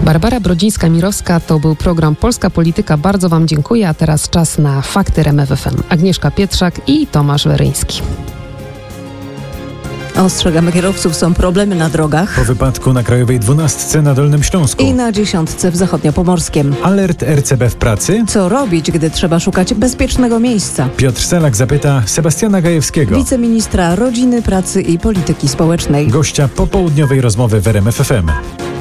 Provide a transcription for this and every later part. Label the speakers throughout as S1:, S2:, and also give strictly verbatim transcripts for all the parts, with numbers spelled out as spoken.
S1: Barbara Brodzińska-Mirowska, to był program Polska Polityka. Bardzo Wam dziękuję, a teraz czas na Fakty R M F F M. Agnieszka Pietrzak i Tomasz Weryński.
S2: Ostrzegamy kierowców, są problemy na drogach.
S3: Po wypadku na Krajowej dwunastce na Dolnym Śląsku.
S2: I na dziesiątce w Zachodniopomorskiem.
S3: Alert R C B w pracy.
S2: Co robić, gdy trzeba szukać bezpiecznego miejsca?
S3: Piotr Salak zapyta Sebastiana Gajewskiego,
S2: wiceministra Rodziny, Pracy i Polityki Społecznej.
S3: Gościa popołudniowej rozmowy w R M F F M.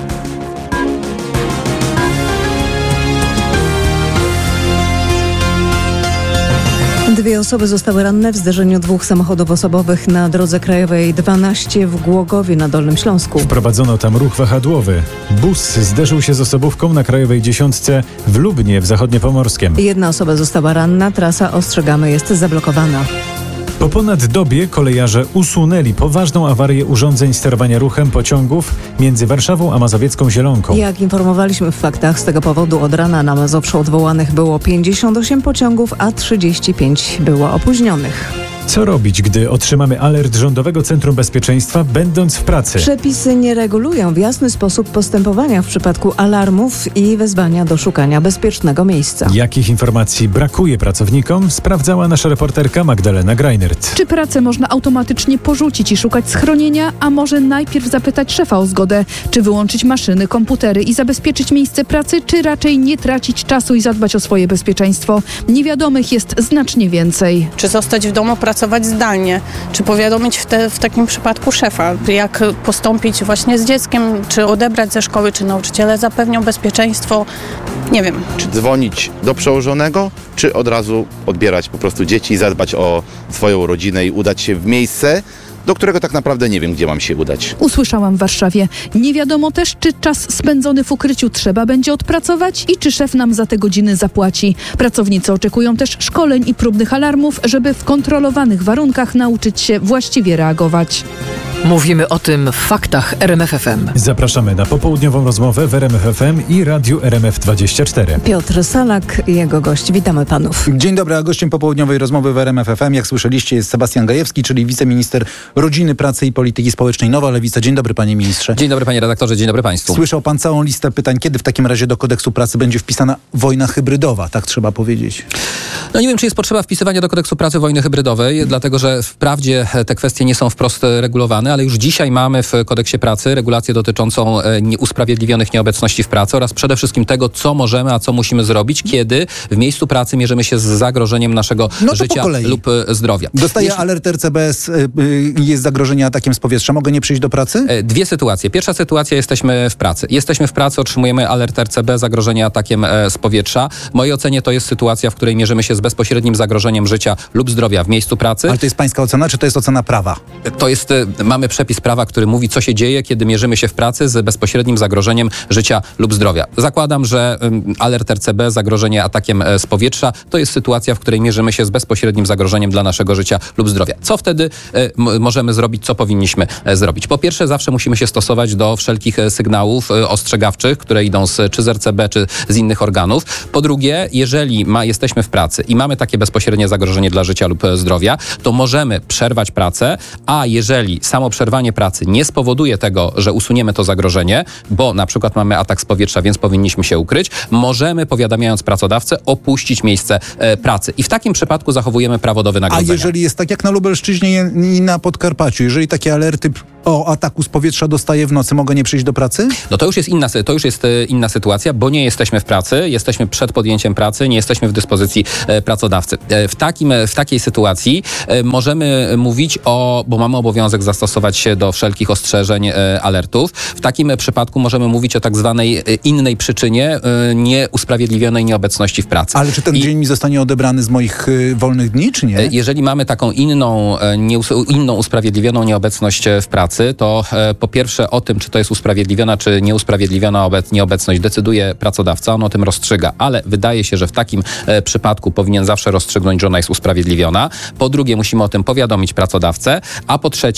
S2: Dwie osoby zostały ranne w zderzeniu dwóch samochodów osobowych na drodze krajowej dwanaście w Głogowie na Dolnym Śląsku.
S3: Wprowadzono tam ruch wahadłowy. Bus zderzył się z osobówką na krajowej dziesiątce w Lubnie w Zachodniopomorskiem.
S2: Jedna osoba została ranna, trasa, ostrzegamy, jest zablokowana.
S3: Po ponad dobie kolejarze usunęli poważną awarię urządzeń sterowania ruchem pociągów między Warszawą a mazowiecką Zielonką.
S2: Jak informowaliśmy w faktach, z tego powodu od rana na Mazowszu odwołanych było pięćdziesiąt osiem pociągów, a trzydzieści pięć było opóźnionych.
S3: Co robić, gdy otrzymamy alert Rządowego Centrum Bezpieczeństwa, będąc w pracy?
S2: Przepisy nie regulują w jasny sposób postępowania w przypadku alarmów i wezwania do szukania bezpiecznego miejsca.
S3: Jakich informacji brakuje pracownikom, sprawdzała nasza reporterka Magdalena Greinert.
S4: Czy pracę można automatycznie porzucić i szukać schronienia, a może najpierw zapytać szefa o zgodę? Czy wyłączyć maszyny, komputery i zabezpieczyć miejsce pracy, czy raczej nie tracić czasu i zadbać o swoje bezpieczeństwo? Niewiadomych jest znacznie więcej.
S5: Czy zostać w domu, pracować zdalnie, czy powiadomić w, te, w takim przypadku szefa, jak postąpić właśnie z dzieckiem, czy odebrać ze szkoły, czy nauczyciele zapewnią bezpieczeństwo, nie wiem.
S6: Czy dzwonić do przełożonego, czy od razu odbierać po prostu dzieci i zadbać o swoją rodzinę i udać się w miejsce, do którego tak naprawdę nie wiem, gdzie mam się udać.
S4: Usłyszałam w Warszawie. Nie wiadomo też, czy czas spędzony w ukryciu trzeba będzie odpracować i czy szef nam za te godziny zapłaci. Pracownicy oczekują też szkoleń i próbnych alarmów, żeby w kontrolowanych warunkach nauczyć się właściwie reagować.
S7: Mówimy o tym w faktach R M F F M.
S3: Zapraszamy na popołudniową rozmowę w R M F F M i Radiu R M F dwadzieścia cztery.
S2: Piotr Salak i jego gość. Witamy panów.
S8: Dzień dobry, a gościem popołudniowej rozmowy w R M F F M, jak słyszeliście, jest Sebastian Gajewski, czyli wiceminister Rodziny, Pracy i Polityki Społecznej, Nowa Lewica. Dzień dobry, panie ministrze.
S9: Dzień dobry, panie redaktorze, dzień dobry państwu.
S8: Słyszał pan całą listę pytań, kiedy w takim razie do kodeksu pracy będzie wpisana wojna hybrydowa, tak trzeba powiedzieć.
S9: No nie wiem, czy jest potrzeba wpisywania do kodeksu pracy wojny hybrydowej, dlatego że wprawdzie te kwestie nie są wprost regulowane, ale już dzisiaj mamy w kodeksie pracy regulację dotyczącą usprawiedliwionych nieobecności w pracy oraz przede wszystkim tego, co możemy, a co musimy zrobić, kiedy w miejscu pracy mierzymy się z zagrożeniem naszego
S8: no
S9: życia lub zdrowia.
S8: Dostaję
S9: Jeśli...
S8: alert R C B, jest zagrożenie atakiem z powietrza. Mogę nie przyjść do pracy?
S9: Dwie sytuacje. Pierwsza sytuacja, jesteśmy w pracy. Jesteśmy w pracy, otrzymujemy alert R C B, zagrożenie atakiem z powietrza. W mojej ocenie to jest sytuacja, w której mierzymy się z bezpośrednim zagrożeniem życia lub zdrowia w miejscu pracy.
S8: Ale to jest pańska ocena, czy to jest ocena prawa?
S9: To jest, mamy przepis prawa, który mówi, co się dzieje, kiedy mierzymy się w pracy z bezpośrednim zagrożeniem życia lub zdrowia. Zakładam, że alert R C B, zagrożenie atakiem z powietrza, to jest sytuacja, w której mierzymy się z bezpośrednim zagrożeniem dla naszego życia lub zdrowia. Co wtedy m- możemy zrobić, co powinniśmy zrobić? Po pierwsze, zawsze musimy się stosować do wszelkich sygnałów ostrzegawczych, które idą z, czy z R C B, czy z innych organów. Po drugie, jeżeli ma, jesteśmy w pracy i mamy takie bezpośrednie zagrożenie dla życia lub zdrowia, to możemy przerwać pracę, a jeżeli samo przerwanie pracy nie spowoduje tego, że usuniemy to zagrożenie, bo na przykład mamy atak z powietrza, więc powinniśmy się ukryć, możemy, powiadamiając pracodawcę, opuścić miejsce e, pracy. I w takim przypadku zachowujemy prawo do wynagrodzenia.
S8: A jeżeli jest tak jak na Lubelszczyźnie i na Podkarpaciu, jeżeli takie alerty o ataku z powietrza dostaję w nocy, mogę nie przyjść do pracy?
S9: No to już jest inna, to już jest inna sytuacja, bo nie jesteśmy w pracy, jesteśmy przed podjęciem pracy, nie jesteśmy w dyspozycji e, pracodawcy. E, w, takim, w takiej sytuacji e, możemy mówić o, bo mamy obowiązek zastosować się do wszelkich ostrzeżeń, e, alertów. W takim przypadku możemy mówić o tak zwanej e, innej przyczynie e, nieusprawiedliwionej nieobecności w pracy.
S8: Ale czy ten
S9: I,
S8: dzień mi zostanie odebrany z moich e, wolnych dni, czy nie?
S9: E, jeżeli mamy taką inną, e, nie, inną usprawiedliwioną nieobecność w pracy, to e, po pierwsze o tym, czy to jest usprawiedliwiona, czy nieusprawiedliwiona obec, nieobecność, decyduje pracodawca, on o tym rozstrzyga, ale wydaje się, że w takim e, przypadku powinien zawsze rozstrzygnąć, że ona jest usprawiedliwiona. Po drugie, musimy o tym powiadomić pracodawcę, a po trzecie, z mojej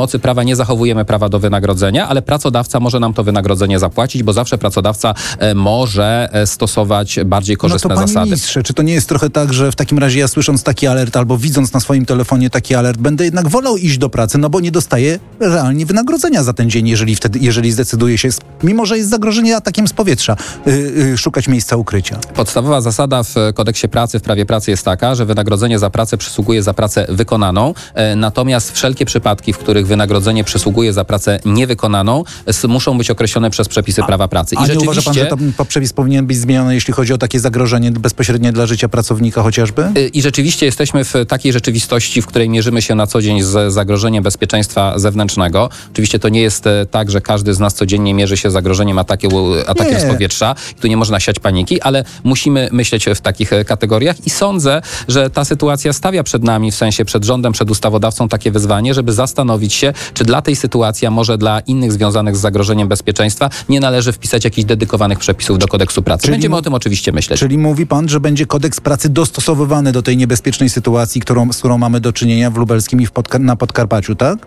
S9: mocy prawa nie zachowujemy prawa do wynagrodzenia, ale pracodawca może nam to wynagrodzenie zapłacić, bo zawsze pracodawca może stosować bardziej korzystne
S8: no to, panie
S9: zasady.
S8: Ministrze, czy to nie jest trochę tak, że w takim razie ja słysząc taki alert albo widząc na swoim telefonie taki alert, będę jednak wolał iść do pracy, no bo nie dostaję realnie wynagrodzenia za ten dzień, jeżeli wtedy, jeżeli zdecyduję się, mimo że jest zagrożenie atakiem z powietrza, yy, yy, szukać miejsca ukrycia.
S9: Podstawowa zasada w kodeksie pracy, w prawie pracy jest taka, że wynagrodzenie za pracę przysługuje za pracę wykonaną, yy, natomiast wszelkie przypadki, w których wynagrodzenie przysługuje za pracę niewykonaną, yy, muszą być określone przez przepisy
S8: a,
S9: prawa pracy. I
S8: a nie
S9: rzeczywiście...
S8: uważa pan, że to przepis powinien być zmieniony, jeśli chodzi o takie zagrożenie bezpośrednie dla życia pracownika chociażby?
S9: Yy, I rzeczywiście jesteśmy w takiej rzeczywistości, w której mierzymy się na co dzień z zagrożeniem bezpieczeństwa zewnętrznego. Oczywiście to nie jest tak, że każdy z nas codziennie mierzy się z zagrożeniem atakiem, atakiem z powietrza. Tu nie można siać paniki, ale musimy myśleć w takich kategoriach i sądzę, że ta sytuacja stawia przed nami, w sensie przed rządem, przed ustawodawcą takie wyzwanie, żeby zastanowić się, czy dla tej sytuacji, a może dla innych związanych z zagrożeniem bezpieczeństwa nie należy wpisać jakichś dedykowanych przepisów do kodeksu pracy.
S8: Czyli
S9: Będziemy
S8: mu-
S9: o tym oczywiście myśleć.
S8: Czyli mówi pan, że będzie kodeks pracy dostosowywany do tej niebezpiecznej sytuacji, którą, z którą mamy do czynienia w Lubelskim i w Podka- na Podkarpaciu, tak?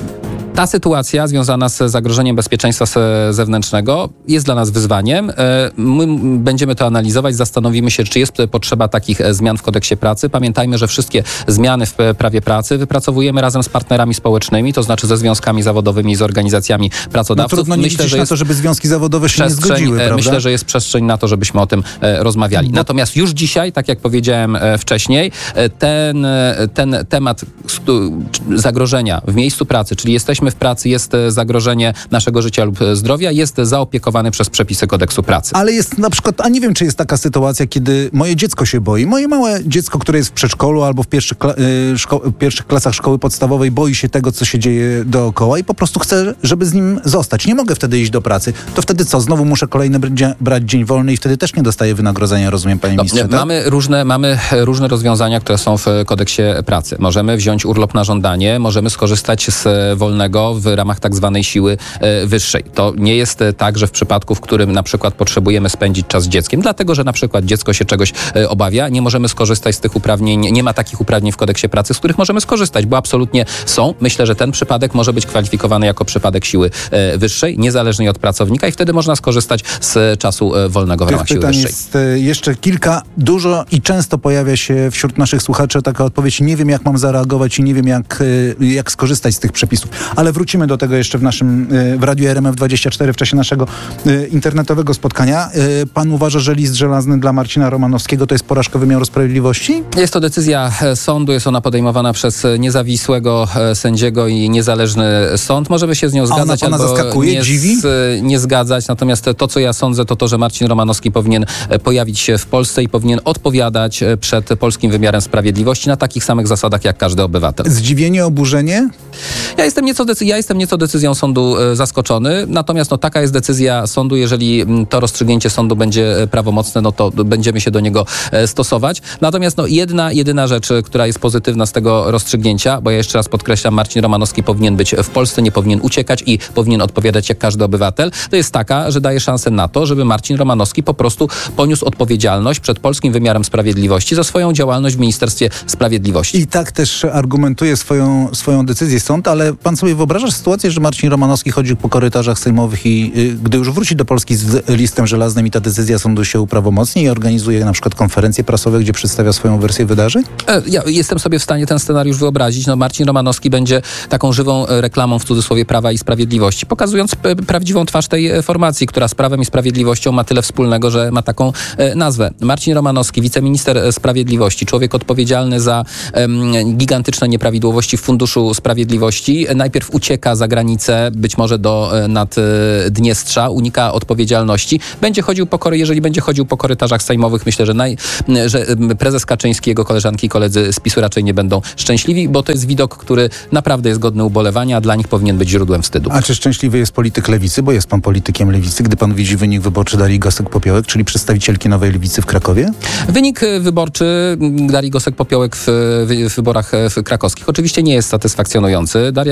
S9: Ta sytuacja związana z zagrożeniem bezpieczeństwa zewnętrznego jest dla nas wyzwaniem. My będziemy to analizować, zastanowimy się, czy jest potrzeba takich zmian w kodeksie pracy. Pamiętajmy, że wszystkie zmiany w prawie pracy wypracowujemy razem z partnerami społecznymi, to znaczy ze związkami zawodowymi, z organizacjami pracodawców.
S8: No trudno nie
S9: myślę, że
S8: na
S9: jest
S8: to, żeby związki zawodowe się nie zgodziły, prawda?
S9: Myślę, że jest przestrzeń na to, żebyśmy o tym e, rozmawiali. Bo... Natomiast już dzisiaj, tak jak powiedziałem e, wcześniej, e, ten, e, ten temat stu, zagrożenia w miejscu pracy, czyli jesteśmy w pracy, jest zagrożenie naszego życia lub zdrowia, jest zaopiekowany przez przepisy kodeksu pracy.
S8: Ale jest na przykład, a nie wiem, czy jest taka sytuacja, kiedy moje dziecko się boi, moje małe dziecko, które jest w przedszkolu albo w pierwszych, kla- szko- pierwszych klasach szkoły podstawowej, boi się tego, co się dzieje dookoła i po prostu chce, żeby z nim zostać. Nie mogę wtedy iść do pracy. To wtedy co? Znowu muszę kolejny br- brać dzień wolny i wtedy też nie dostaję wynagrodzenia, rozumiem, panie
S9: no,
S8: ministrze, tak?
S9: Mamy różne, mamy różne rozwiązania, które są w kodeksie pracy. Możemy wziąć urlop na żądanie, możemy skorzystać z wolnego w ramach tak zwanej siły e, wyższej. To nie jest e, tak, że w przypadku, w którym na przykład potrzebujemy spędzić czas z dzieckiem, dlatego, że na przykład dziecko się czegoś e, obawia, nie możemy skorzystać z tych uprawnień, nie ma takich uprawnień w kodeksie pracy, z których możemy skorzystać, bo absolutnie są. Myślę, że ten przypadek może być kwalifikowany jako przypadek siły e, wyższej, niezależnie od pracownika i wtedy można skorzystać z czasu e, wolnego w
S8: Tych
S9: ramach siły
S8: pytań
S9: wyższej.
S8: jest e, jeszcze kilka. Dużo i często pojawia się wśród naszych słuchaczy taka odpowiedź, nie wiem, jak mam zareagować i nie wiem, jak, e, jak skorzystać z tych przepisów. Ale wrócimy do tego jeszcze w naszym, w Radiu R M F dwadzieścia cztery w czasie naszego internetowego spotkania. Pan uważa, że list żelazny dla Marcina Romanowskiego to jest porażka wymiaru sprawiedliwości?
S9: Jest to decyzja sądu, jest ona podejmowana przez niezawisłego sędziego i niezależny sąd. Możemy się z nią zgadzać
S8: A ona pana
S9: albo
S8: zaskakuje,
S9: nie,
S8: dziwi?
S9: z, nie zgadzać. Natomiast to, co ja sądzę, to to, że Marcin Romanowski powinien pojawić się w Polsce i powinien odpowiadać przed polskim wymiarem sprawiedliwości na takich samych zasadach jak każdy obywatel.
S8: Zdziwienie, oburzenie?
S9: Ja jestem nieco, decy- ja jestem nieco decyzją sądu e, zaskoczony, natomiast no, taka jest decyzja sądu. Jeżeli m, to rozstrzygnięcie sądu będzie prawomocne, no to będziemy się do niego e, stosować. Natomiast no, jedna, jedyna rzecz, która jest pozytywna z tego rozstrzygnięcia, bo ja jeszcze raz podkreślam, Marcin Romanowski powinien być w Polsce, nie powinien uciekać i powinien odpowiadać jak każdy obywatel, to jest taka, że daje szansę na to, żeby Marcin Romanowski po prostu poniósł odpowiedzialność przed polskim wymiarem sprawiedliwości za swoją działalność w Ministerstwie Sprawiedliwości.
S8: I tak też argumentuje swoją, swoją decyzję sąd, ale pan sobie wyobrażasz sytuację, że Marcin Romanowski chodził po korytarzach sejmowych i y, gdy już wróci do Polski z listem żelaznym i ta decyzja sądu się uprawomocni i organizuje na przykład konferencje prasowe, gdzie przedstawia swoją wersję wydarzeń?
S9: Ja jestem sobie w stanie ten scenariusz wyobrazić. No, Marcin Romanowski będzie taką żywą reklamą w cudzysłowie Prawa i Sprawiedliwości, pokazując p- prawdziwą twarz tej formacji, która z Prawem i Sprawiedliwością ma tyle wspólnego, że ma taką e, nazwę. Marcin Romanowski, wiceminister Sprawiedliwości, człowiek odpowiedzialny za em, gigantyczne nieprawidłowości w Funduszu Sprawiedliwości. Najpierw ucieka za granicę, być może do Naddniestrza, unika odpowiedzialności. Będzie chodził po kory, jeżeli będzie chodził po korytarzach sejmowych, myślę, że, naj, że prezes Kaczyński, jego koleżanki i koledzy z PiSu raczej nie będą szczęśliwi, bo to jest widok, który naprawdę jest godny ubolewania, a dla nich powinien być źródłem wstydu.
S8: A czy szczęśliwy jest polityk Lewicy, bo jest pan politykiem Lewicy, gdy pan widzi wynik wyborczy Darii Gosek-Popiołek, czyli przedstawicielki Nowej Lewicy w Krakowie?
S9: Wynik wyborczy Darii Gosek-Popiołek w, w wyborach w krakowskich oczywiście nie jest satysfakcjonujący. Daria Gosek-Popiołek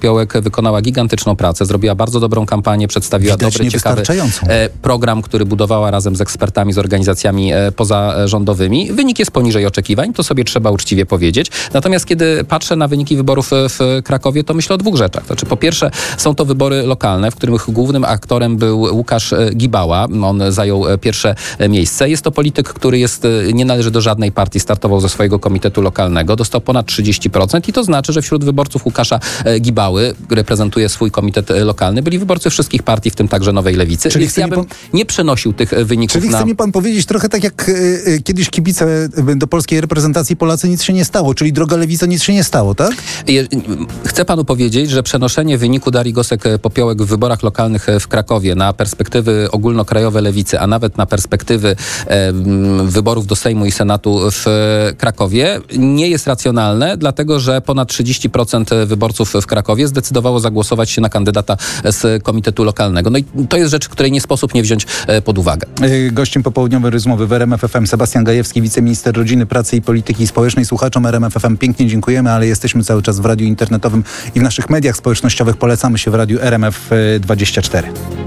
S9: Popiołek wykonała gigantyczną pracę, zrobiła bardzo dobrą kampanię, przedstawiła
S8: Widać
S9: dobry, ciekawy e, program, który budowała razem z ekspertami, z organizacjami e, pozarządowymi. Wynik jest poniżej oczekiwań, to sobie trzeba uczciwie powiedzieć. Natomiast kiedy patrzę na wyniki wyborów w Krakowie, to myślę o dwóch rzeczach. Znaczy, po pierwsze, są to wybory lokalne, w których głównym aktorem był Łukasz Gibała. On zajął pierwsze miejsce. Jest to polityk, który jest, nie należy do żadnej partii, startował ze swojego komitetu lokalnego, dostał ponad trzydzieści procent i to znaczy, że wśród wyborców Łukasza Gibały, reprezentuje swój komitet lokalny, byli wyborcy wszystkich partii, w tym także Nowej Lewicy.
S8: Czyli
S9: Więc ja bym
S8: pan...
S9: nie przenosił tych wyników
S8: Czyli
S9: na...
S8: chce mi pan powiedzieć trochę tak jak y, kiedyś kibice do polskiej reprezentacji Polacy, nic się nie stało, czyli droga Lewica, nic się nie stało, tak?
S9: Chcę panu powiedzieć, że przenoszenie wyniku Darii Gosek-Popiołek w wyborach lokalnych w Krakowie na perspektywy ogólnokrajowe Lewicy, a nawet na perspektywy e, wyborów do Sejmu i Senatu w Krakowie nie jest racjonalne, dlatego że ponad trzydzieści procent wyborców w Krakowie zdecydowało zagłosować się na kandydata z komitetu lokalnego. No i to jest rzecz, której nie sposób nie wziąć pod uwagę.
S8: Gościem popołudniowej rozmowy w R M F F M Sebastian Gajewski, wiceminister rodziny, pracy i polityki społecznej. Słuchaczom R M F F M pięknie dziękujemy, ale jesteśmy cały czas w radiu internetowym i w naszych mediach społecznościowych. Polecamy się w radiu R M F dwadzieścia cztery.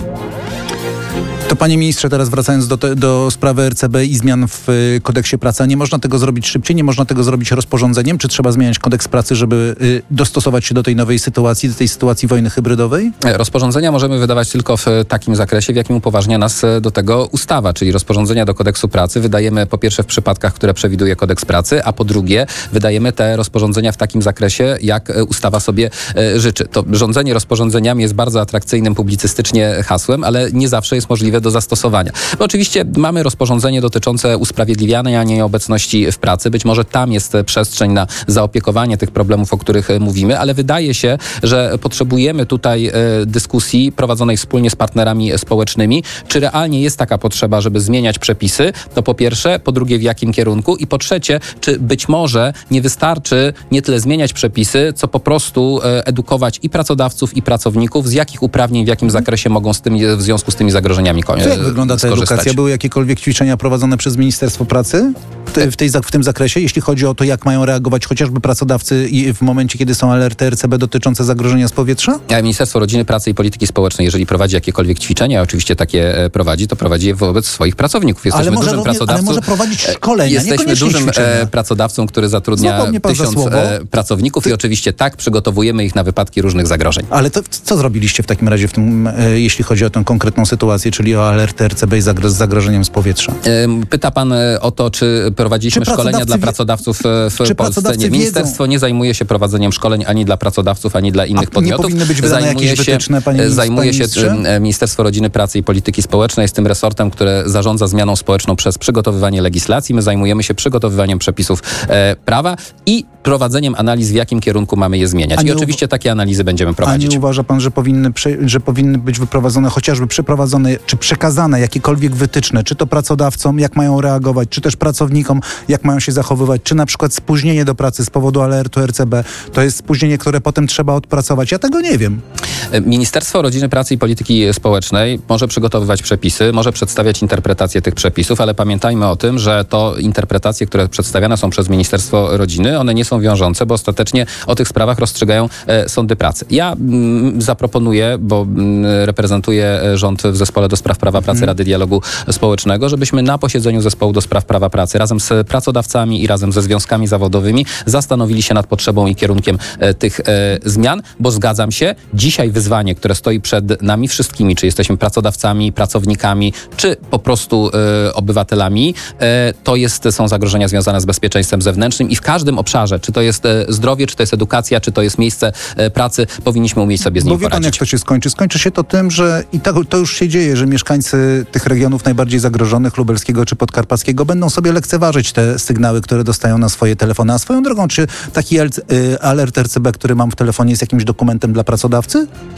S8: To panie ministrze, teraz wracając do, te, do sprawy R C B i zmian w y, kodeksie pracy, a nie można tego zrobić szybciej, nie można tego zrobić rozporządzeniem? Czy trzeba zmieniać kodeks pracy, żeby y, dostosować się do tej nowej sytuacji, do tej sytuacji wojny hybrydowej?
S9: Rozporządzenia możemy wydawać tylko w takim zakresie, w jakim upoważnia nas do tego ustawa, czyli rozporządzenia do kodeksu pracy wydajemy po pierwsze w przypadkach, które przewiduje kodeks pracy, a po drugie wydajemy te rozporządzenia w takim zakresie, jak ustawa sobie y, życzy. To rządzenie rozporządzeniami jest bardzo atrakcyjnym publicystycznie hasłem, ale nie zawsze jest możliwe do zastosowania. Bo oczywiście mamy rozporządzenie dotyczące usprawiedliwiania nieobecności w pracy. Być może tam jest przestrzeń na zaopiekowanie tych problemów, o których mówimy, ale wydaje się, że potrzebujemy tutaj dyskusji prowadzonej wspólnie z partnerami społecznymi. Czy realnie jest taka potrzeba, żeby zmieniać przepisy? To po pierwsze. Po drugie, w jakim kierunku? I po trzecie, czy być może nie wystarczy nie tyle zmieniać przepisy, co po prostu edukować i pracodawców, i pracowników, z jakich uprawnień, w jakim zakresie mogą z tymi, w związku z tymi zagrożeniami
S8: To jak wygląda ta edukacja? Były jakiekolwiek ćwiczenia prowadzone przez Ministerstwo Pracy w, tej, w tym zakresie, jeśli chodzi o to, jak mają reagować chociażby pracodawcy i w momencie, kiedy są alerty R C B dotyczące zagrożenia z powietrza?
S9: Ministerstwo Rodziny, Pracy i Polityki Społecznej, jeżeli prowadzi jakiekolwiek ćwiczenia, oczywiście takie prowadzi, to prowadzi je wobec swoich pracowników. Jesteśmy ale, może
S8: dużym
S9: również,
S8: ale może prowadzić szkolenia,
S9: Jesteśmy dużym
S8: ćwiczenia.
S9: pracodawcą, który zatrudnia tysiąc pracowników Ty... i oczywiście tak przygotowujemy ich na wypadki różnych zagrożeń.
S8: Ale to co zrobiliście w takim razie, w tym, jeśli chodzi o tę konkretną sytuację, czyli o alerty R C B i z zagrożeniem z powietrza?
S9: Pyta pan o to, czy prowadziliśmy czy szkolenia dla pracodawców w czy Polsce. Nie, ministerstwo wiedzą? nie zajmuje się prowadzeniem szkoleń ani dla pracodawców, ani dla innych
S8: A
S9: podmiotów.
S8: Nie powinny być wydane
S9: zajmuje
S8: jakieś
S9: się,
S8: wytyczne, panie
S9: Zajmuje
S8: panie
S9: się Ministerstwo Rodziny, Pracy i Polityki Społecznej. Jest tym resortem, które zarządza zmianą społeczną przez przygotowywanie legislacji. My zajmujemy się przygotowywaniem przepisów e, prawa i prowadzeniem analiz, w jakim kierunku mamy je zmieniać. I oczywiście takie analizy będziemy prowadzić.
S8: A nie uważa pan, że powinny, że powinny być wyprowadzone, chociażby przeprowadzone, czy przekazane jakiekolwiek wytyczne, czy to pracodawcom, jak mają reagować, czy też pracownikom, jak mają się zachowywać, czy na przykład spóźnienie do pracy z powodu alertu R C B, to jest spóźnienie, które potem trzeba odpracować. Ja tego nie wiem.
S9: Ministerstwo Rodziny, Pracy i Polityki Społecznej może przygotowywać przepisy, może przedstawiać interpretacje tych przepisów, ale pamiętajmy o tym, że to interpretacje, które przedstawiane są przez Ministerstwo Rodziny, one nie są wiążące, bo ostatecznie o tych sprawach rozstrzygają e, sądy pracy. Ja mm, zaproponuję, bo mm, reprezentuję rząd w Zespole do Spraw Prawa Pracy hmm. Rady Dialogu Społecznego, żebyśmy na posiedzeniu Zespołu do Spraw Prawa Pracy razem z pracodawcami i razem ze związkami zawodowymi zastanowili się nad potrzebą i kierunkiem e, tych e, zmian, bo zgadzam się, dzisiaj wyzwanie, które stoi przed nami wszystkimi, czy jesteśmy pracodawcami, pracownikami, czy po prostu e, obywatelami, e, to jest, są zagrożenia związane z bezpieczeństwem zewnętrznym i w każdym obszarze, czy to jest e, zdrowie, czy to jest edukacja, czy to jest miejsce e, pracy, powinniśmy umieć sobie z nim
S8: Bo wie pan,
S9: poradzić.
S8: jak to się skończy? Skończy się to tym, że i to, to już się dzieje, że mieszkańcy tych regionów najbardziej zagrożonych, lubelskiego czy podkarpackiego, będą sobie lekceważyć te sygnały, które dostają na swoje telefony. A swoją drogą, czy taki alert R C B, który mam w telefonie, jest jakimś dokumentem dla pracodawcy?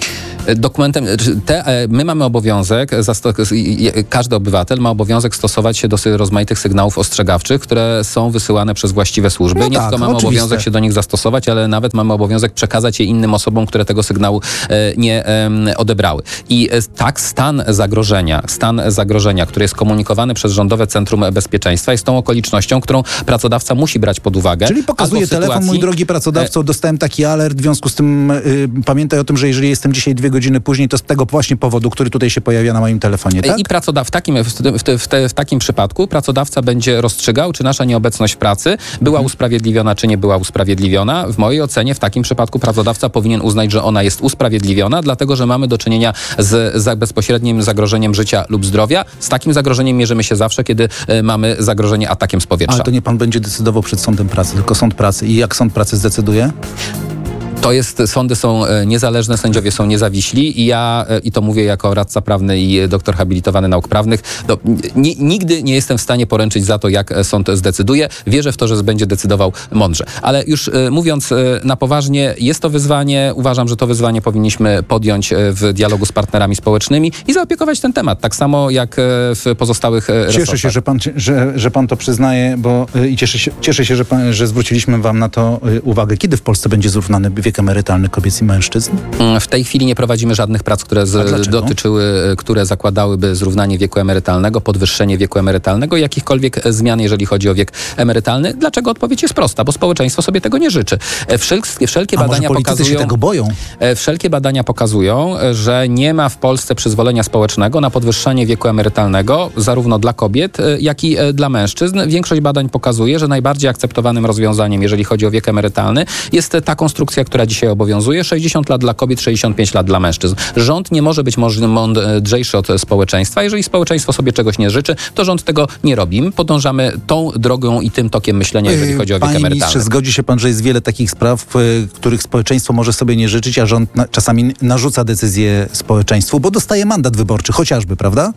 S9: Dokumentem, te, my mamy obowiązek, każdy obywatel ma obowiązek stosować się do rozmaitych sygnałów ostrzegawczych, które są wysyłane przez właściwe służby. No nie tak, tylko mamy oczywiste. obowiązek się do nich zastosować, ale nawet mamy obowiązek przekazać je innym osobom, które tego sygnału nie odebrały. I tak stan zagrożenia, stan zagrożenia, który jest komunikowany przez Rządowe Centrum Bezpieczeństwa, jest tą okolicznością, którą pracodawca musi brać pod uwagę.
S8: Czyli pokazuje telefon, sytuacji... mój drogi pracodawco, dostałem taki alert, w związku z tym y, pamiętaj o tym, że jeżeli jestem dzisiaj dwie godziny później, to z tego właśnie powodu, który tutaj się pojawia na moim telefonie, tak?
S9: I pracodawca w takim, w, w, w, w takim przypadku pracodawca będzie rozstrzygał, czy nasza nieobecność w pracy była usprawiedliwiona, czy nie była usprawiedliwiona. W mojej ocenie w takim przypadku pracodawca powinien uznać, że ona jest usprawiedliwiona, dlatego, że mamy do czynienia z, z bezpośrednim zagrożeniem życia lub zdrowia. Z takim zagrożeniem mierzymy się zawsze, kiedy y, mamy zagrożenie atakiem z powietrza.
S8: Ale to nie pan będzie decydował przed sądem pracy, tylko sąd pracy. I jak sąd pracy zdecyduje?
S9: To jest, sądy są niezależne, sędziowie są niezawiśli i ja, i to mówię jako radca prawny i doktor habilitowany nauk prawnych, to ni, nigdy nie jestem w stanie poręczyć za to, jak sąd zdecyduje. Wierzę w to, że będzie decydował mądrze. Ale już mówiąc na poważnie, jest to wyzwanie. Uważam, że to wyzwanie powinniśmy podjąć w dialogu z partnerami społecznymi i zaopiekować ten temat, tak samo jak w pozostałych resortach.
S8: Cieszę się, że pan, że, że pan to przyznaje, bo i cieszę się, cieszę się że, pan, że zwróciliśmy wam na to uwagę. Kiedy w Polsce będzie zrównany wiek emerytalny kobiet i mężczyzn?
S9: W tej chwili nie prowadzimy żadnych prac, które z, dotyczyły, które zakładałyby zrównanie wieku emerytalnego, podwyższenie wieku emerytalnego, jakichkolwiek zmian, jeżeli chodzi o wiek emerytalny. Dlaczego? Odpowiedź jest prosta, bo społeczeństwo sobie tego nie życzy. Wszelkie, wszelkie
S8: A
S9: badania
S8: może pokazują, się tego boją?
S9: Wszelkie badania pokazują, że nie ma w Polsce przyzwolenia społecznego na podwyższanie wieku emerytalnego, zarówno dla kobiet, jak i dla mężczyzn. Większość badań pokazuje, że najbardziej akceptowanym rozwiązaniem, jeżeli chodzi o wiek emerytalny, jest ta konstrukcja, która dzisiaj obowiązuje. sześćdziesiąt lat dla kobiet, sześćdziesiąt pięć lat dla mężczyzn. Rząd nie może być mądrzejszy od społeczeństwa. Jeżeli społeczeństwo sobie czegoś nie życzy, to rząd tego nie robi. My podążamy tą drogą i tym tokiem myślenia, jeżeli chodzi o wiek
S8: Panie
S9: emerytalny.
S8: Ministrze, zgodzi się pan, że jest wiele takich spraw, których społeczeństwo może sobie nie życzyć, a rząd na, czasami narzuca decyzje społeczeństwu, bo dostaje mandat wyborczy, chociażby, prawda?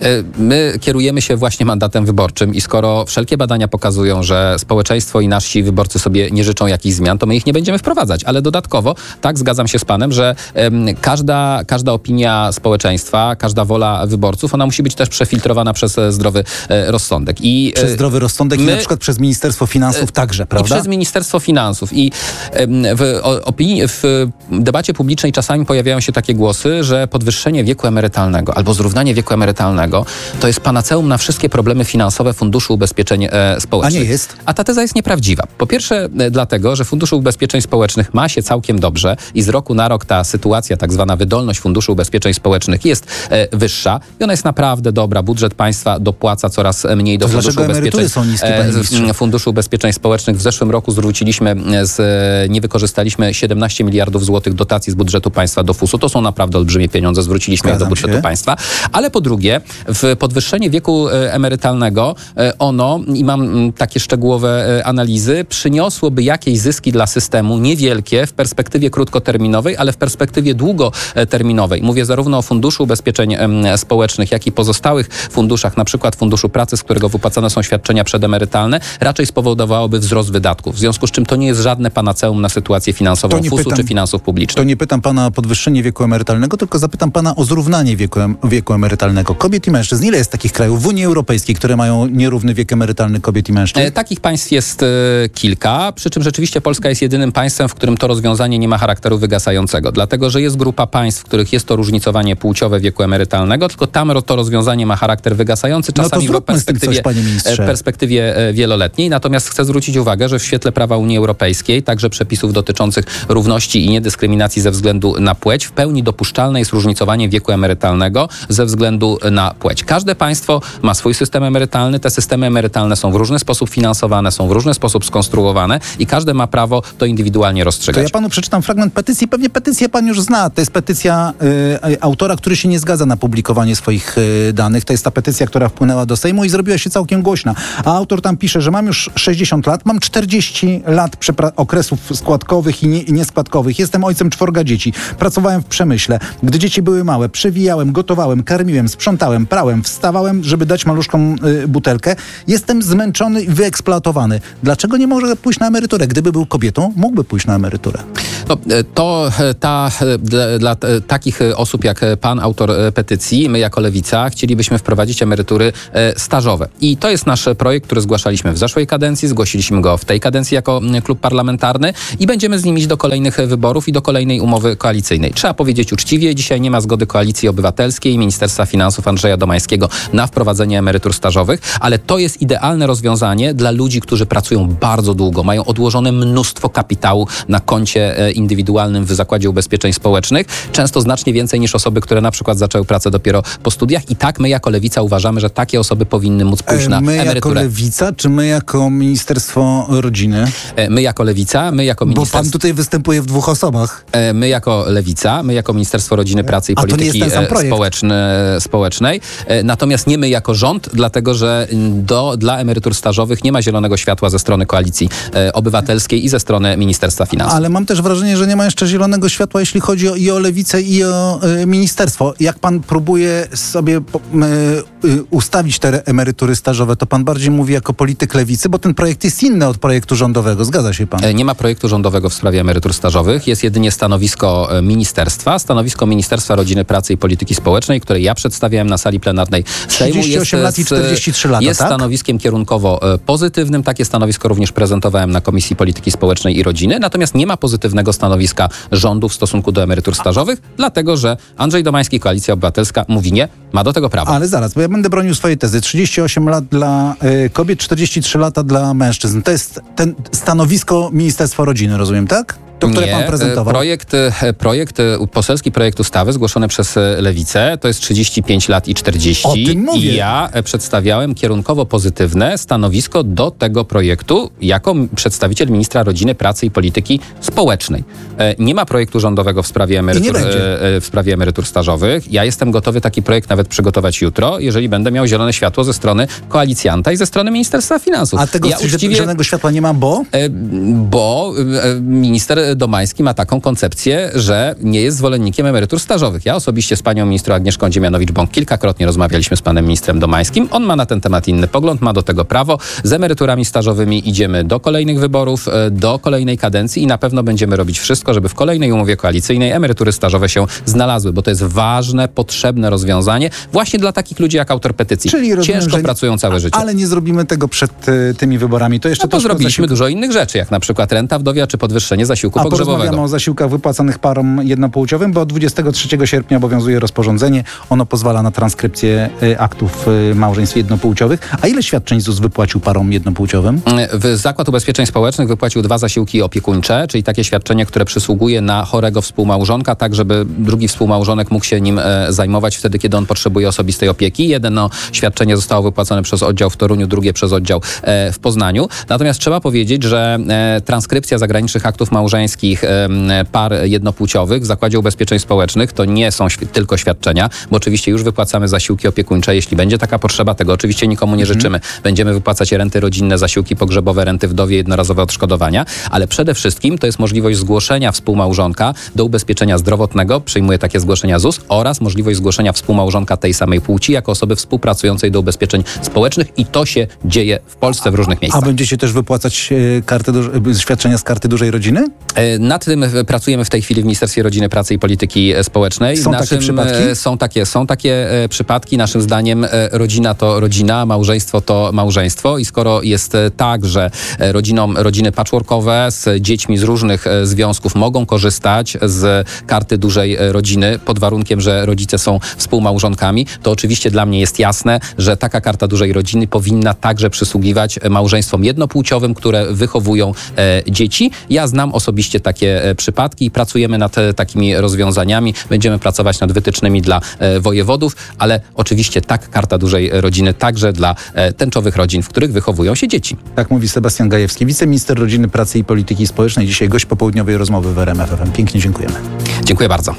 S9: My kierujemy się właśnie mandatem wyborczym i skoro wszelkie badania pokazują, że społeczeństwo i nasi wyborcy sobie nie życzą jakichś zmian, to my ich nie będziemy wprowadzać. Ale dodatkowo, tak, zgadzam się z panem, że um, każda, każda opinia społeczeństwa, każda wola wyborców, ona musi być też przefiltrowana przez zdrowy e, rozsądek. I,
S8: przez zdrowy rozsądek my, i na przykład przez Ministerstwo Finansów e, także, prawda?
S9: I przez Ministerstwo Finansów. I e, w, o, opinii, w debacie publicznej czasami pojawiają się takie głosy, że podwyższenie wieku emerytalnego albo zrównanie wieku emerytalnego to jest panaceum na wszystkie problemy finansowe Funduszu Ubezpieczeń e, Społecznych.
S8: A nie jest?
S9: A ta teza jest nieprawdziwa. Po pierwsze e, dlatego, że Fundusz Ubezpieczeń Społecznych ma się całkiem dobrze i z roku na rok ta sytuacja, tak zwana wydolność Funduszu Ubezpieczeń Społecznych jest e, wyższa i ona jest naprawdę dobra. Budżet państwa dopłaca coraz mniej do
S8: to
S9: Funduszu Ubezpieczeń
S8: są niskie,
S9: e, Funduszu Ubezpieczeń Społecznych. W zeszłym roku zwróciliśmy, z, nie wykorzystaliśmy siedemnaście miliardów złotych dotacji z budżetu państwa do fusu. To są naprawdę olbrzymie pieniądze. Zwróciliśmy je do budżetu się. państwa. Ale po drugie, w podwyższenie wieku emerytalnego ono, i mam takie szczegółowe analizy, przyniosłoby jakieś zyski dla systemu, niewielkie w perspektywie krótkoterminowej, ale w perspektywie długoterminowej. Mówię zarówno o Funduszu Ubezpieczeń Społecznych, jak i pozostałych funduszach, na przykład Funduszu Pracy, z którego wypłacane są świadczenia przedemerytalne, raczej spowodowałoby wzrost wydatków. W związku z czym to nie jest żadne panaceum na sytuację finansową fusu pytam, czy finansów publicznych.
S8: To nie pytam pana o podwyższenie wieku emerytalnego, tylko zapytam pana o zrównanie wieku, wieku emerytalnego kobiet i mężczyzn. Ile jest takich krajów w Unii Europejskiej, które mają nierówny wiek emerytalny kobiet i mężczyzn?
S9: E, takich państw jest e, kilka, przy czym rzeczywiście Polska jest jedynym państwem, w którym to rozwiązanie nie ma charakteru wygasającego, dlatego że jest grupa państw, w których jest to różnicowanie płciowe wieku emerytalnego, tylko tam to rozwiązanie ma charakter wygasający, czasami
S8: no
S9: w perspektywie,
S8: coś, panie ministrze.
S9: perspektywie wieloletniej. Natomiast chcę zwrócić uwagę, że w świetle prawa Unii Europejskiej, także przepisów dotyczących równości i niedyskryminacji ze względu na płeć, w pełni dopuszczalne jest różnicowanie wieku emerytalnego ze względu na płeć. Każde państwo ma swój system emerytalny, te systemy emerytalne są w różny sposób finansowane, są w różny sposób skonstruowane i każde ma prawo to indywidualnie rozstrzygać.
S8: To ja panu przeczytam fragment petycji, pewnie petycję pan już zna. To jest petycja y, autora, który się nie zgadza na publikowanie swoich y, danych. To jest ta petycja, która wpłynęła do Sejmu i zrobiła się całkiem głośna. A autor tam pisze, że mam już sześćdziesiąt lat, mam czterdzieści lat przepra- okresów składkowych i, nie, i nieskładkowych. Jestem ojcem czworga dzieci. Pracowałem w przemyśle. Gdy dzieci były małe, przewijałem, gotowałem, karmiłem, sprzątałem. sprzątałem, prałem, wstawałem, żeby dać maluszkom y, butelkę. Jestem zmęczony i wyeksploatowany. Dlaczego nie może pójść na emeryturę? Gdyby był kobietą, mógłby pójść na emeryturę.
S9: No, to ta, dla, dla takich osób jak pan, autor petycji, my jako Lewica chcielibyśmy wprowadzić emerytury stażowe. I to jest nasz projekt, który zgłaszaliśmy w zeszłej kadencji, zgłosiliśmy go w tej kadencji jako klub parlamentarny i będziemy z nim iść do kolejnych wyborów i do kolejnej umowy koalicyjnej. Trzeba powiedzieć uczciwie, dzisiaj nie ma zgody Koalicji Obywatelskiej i Ministerstwa Finansów Andrzeja Domańskiego na wprowadzenie emerytur stażowych, ale to jest idealne rozwiązanie dla ludzi, którzy pracują bardzo długo, mają odłożone mnóstwo kapitału na koncie indywidualnym w Zakładzie Ubezpieczeń Społecznych, często znacznie więcej niż osoby, które na przykład zaczęły pracę dopiero po studiach i tak my jako Lewica uważamy, że takie osoby powinny móc pójść na
S8: my
S9: emeryturę.
S8: My jako Lewica, czy my jako Ministerstwo Rodziny?
S9: My jako Lewica, my jako Ministerstwo...
S8: Bo pan tutaj występuje w dwóch osobach.
S9: My jako Lewica, my jako Ministerstwo Rodziny, Pracy i
S8: A
S9: Polityki społeczne, Społecznej. Natomiast nie my jako rząd, dlatego że do, dla emerytur stażowych nie ma zielonego światła ze strony Koalicji Obywatelskiej i ze strony Ministerstwa Finansów.
S8: Ale mam też wrażenie, że nie ma jeszcze zielonego światła, jeśli chodzi o, i o Lewicę, i o y, ministerstwo. Jak pan próbuje sobie po, y, y, ustawić te emerytury stażowe, to pan bardziej mówi jako polityk Lewicy, bo ten projekt jest inny od projektu rządowego. Zgadza się pan?
S9: Nie ma projektu rządowego w sprawie emerytur stażowych. Jest jedynie stanowisko ministerstwa. Stanowisko Ministerstwa Rodziny, Pracy i Polityki Społecznej, które ja przedstawiałem na sali plenarnej Sejmu.
S8: trzydzieści osiem lat i czterdzieści trzy lata,
S9: Jest
S8: tak?
S9: stanowiskiem kierunkowo pozytywnym. Takie stanowisko również prezentowałem na Komisji Polityki Społecznej i Rodziny. Natomiast nie ma pozytywnego stanowiska rządu w stosunku do emerytur stażowych, dlatego że Andrzej Domański, Koalicja Obywatelska mówi nie, ma do tego prawo.
S8: Ale zaraz, bo ja będę bronił swojej tezy. trzydzieści osiem lat dla y, kobiet, czterdzieści trzy lata dla mężczyzn. To jest ten stanowisko Ministerstwa Rodziny, rozumiem, tak? To, które
S9: nie,
S8: pan prezentował.
S9: Projekt, projekt, poselski projekt ustawy zgłoszony przez Lewicę to jest trzydzieści pięć lat i czterdzieści.
S8: O tym mówię.
S9: I ja przedstawiałem kierunkowo pozytywne stanowisko do tego projektu jako przedstawiciel ministra Rodziny, Pracy i Polityki Społecznej. Nie ma projektu rządowego w sprawie emerytur, w sprawie emerytur stażowych. Ja jestem gotowy taki projekt nawet przygotować jutro, jeżeli będę miał zielone światło ze strony koalicjanta i ze strony Ministerstwa Finansów.
S8: A tego
S9: ja uczciwie,
S8: zielonego światła nie ma, bo?
S9: Bo minister Domański ma taką koncepcję, że nie jest zwolennikiem emerytur stażowych. Ja osobiście z panią ministrą Agnieszką Dziemianowicz-Bąk kilkakrotnie rozmawialiśmy z panem ministrem Domańskim. On ma na ten temat inny pogląd, ma do tego prawo. Z emeryturami stażowymi idziemy do kolejnych wyborów, do kolejnej kadencji i na pewno będziemy robić wszystko, żeby w kolejnej umowie koalicyjnej emerytury stażowe się znalazły, bo to jest ważne, potrzebne rozwiązanie właśnie dla takich ludzi jak autor petycji.
S8: Czyli rozumiem,
S9: ciężko
S8: że
S9: pracują całe życie.
S8: Ale nie zrobimy tego przed y, tymi wyborami. To jeszcze
S9: no to zrobiliśmy dużo innych rzeczy, jak na przykład renta wdowia czy podwyższenie zasiłku
S8: A
S9: pogrzebowego.
S8: porozmawiamy o zasiłkach wypłacanych parom jednopłciowym, bo od dwudziestego trzeciego sierpnia obowiązuje rozporządzenie. Ono pozwala na transkrypcję y, aktów y, małżeństw jednopłciowych. A ile świadczeń ZUS wypłacił parom jednopłciowym?
S9: W Zakład Ubezpieczeń Społecznych wypłacił dwa zasiłki opiekuńcze, czyli takie świadczenie, które przysługuje na chorego współmałżonka, tak żeby drugi współmałżonek mógł się nim e, zajmować wtedy, kiedy on potrzebuje osobistej opieki. Jedno świadczenie zostało wypłacone przez oddział w Toruniu, drugie przez oddział e, w Poznaniu. Natomiast trzeba powiedzieć, że e, transkrypcja zagranicznych aktów małżeńskich e, par jednopłciowych w Zakładzie Ubezpieczeń Społecznych to nie są świ- tylko świadczenia, bo oczywiście już wypłacamy zasiłki opiekuńcze. Jeśli będzie taka potrzeba, tego oczywiście nikomu nie mhm. życzymy. Będziemy wypłacać renty rodzinne, zasiłki pogrzebowe, renty wdowie, jednorazowe odszkodowania, ale przede wszystkim to jest możliwość zgłoszenia współmałżonka do ubezpieczenia zdrowotnego, przyjmuje takie zgłoszenia ZUS, oraz możliwość zgłoszenia współmałżonka tej samej płci jako osoby współpracującej do ubezpieczeń społecznych i to się dzieje w Polsce w różnych miejscach.
S8: A będziecie też wypłacać e, karty du- świadczenia z karty dużej rodziny?
S9: E, nad tym pracujemy w tej chwili w Ministerstwie Rodziny, Pracy i Polityki Społecznej.
S8: Są
S9: Naszym,
S8: takie przypadki?
S9: E, są takie, są takie e, przypadki. Naszym zdaniem e, rodzina to rodzina, małżeństwo to małżeństwo i skoro jest e, tak, że e, rodzinom, rodziny patchworkowe z dziećmi z różnych e, związków mogą korzystać z karty dużej e, rodziny pod warunkiem, że rodzice są współmałżonkami, to oczywiście dla mnie jest jasne, że taka karta dużej rodziny powinna także przysługiwać małżeństwom jednopłciowym, które wychowują e, dzieci. Ja znam osobiście takie e, przypadki i pracujemy nad e, takimi rozwiązaniami. Będziemy pracować nad wytycznymi dla e, wojewodów, ale oczywiście tak, karta dużej rodziny także dla e, tęczowych rodzin, w których wychowują się dzieci.
S8: Tak mówi Sebastian Gajewski, wiceminister Rodziny, Pracy i Polityki Społecznej. Dzisiaj gość popołudniowej rozmowy w R M F F M. Pięknie dziękujemy.
S9: Dziękuję bardzo.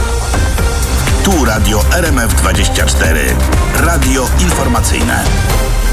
S10: Tu Radio R M F dwadzieścia cztery. Radio informacyjne.